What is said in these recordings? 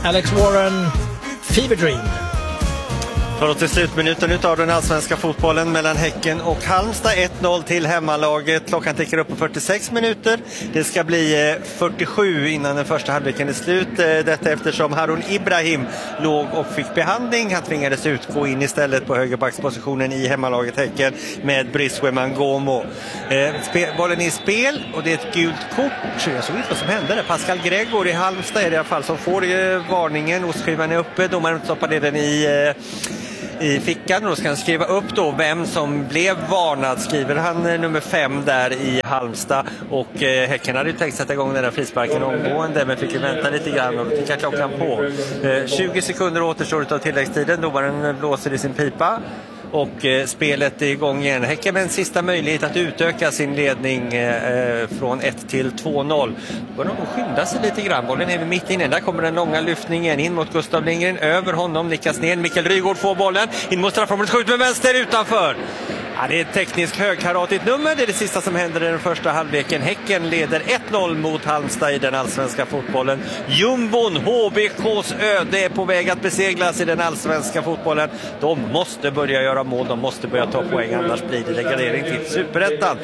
Alex Warren, Fever Dream. Tar oss till slutminuten utav den allsvenska fotbollen mellan Häcken och Halmstad. 1-0 till hemmalaget. Klockan tickar upp på 46 minuter. Det ska bli 47 innan den första halvleken är slut. Detta eftersom Harun Ibrahim låg och fick behandling. Han tvingades utgå in istället på högerbackspositionen i hemmalaget Häcken med Briswe Mangomo. Bollen är i spel och det är ett gult kort. Jag såg inte vad som hände där. Pascal Gregor i Halmstad är det i alla fall som får varningen. Ostskivan är uppe. Domaren stoppade den i fickan och då ska han skriva upp då vem som blev varnad. Skriver han nummer 5 där i Halmstad, och Häcken hade ju tänkt sätta igång den där frisparken omgående men fick ju vänta lite grann och tickar klockan på. 20 sekunder återstår av tilläggstiden. Domaren blåser i sin pipa och spelet är igång igen. Häcken med en sista möjlighet att utöka sin ledning från 1 till 2-0. Då bör de skynda sig lite grann. Bollen är mitt inne. Där kommer den långa lyftningen in mot Gustav Lindgren. Över honom nickas ner. Mikael Rygaard får bollen. In mot straffområdet. Skjut med vänster utanför. Ja, det är ett tekniskt högkaratigt nummer. Det är det sista som händer i den första halvleken. Häcken leder 1-0 mot Halmstad i den allsvenska fotbollen. Jumbon, HBKs öde är på väg att beseglas i den allsvenska fotbollen. De måste börja göra mål, de måste börja ta poäng, annars blir det degradering till Superettan.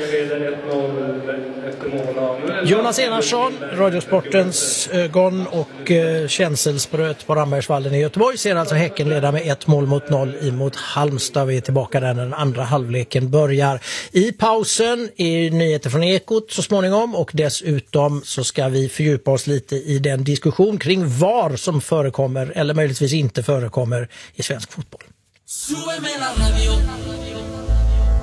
Jonas Enarsson, Radiosportens ögon och känselspröt på Rambergsvallen i Göteborg, ser alltså Häcken leda med 1-0 emot Halmstad. Vi är tillbaka där när den andra halvleken börjar. I pausen är nyheter från Ekot så småningom, och dessutom så ska vi fördjupa oss lite i den diskussion kring VAR som förekommer eller möjligtvis inte förekommer i svensk fotboll.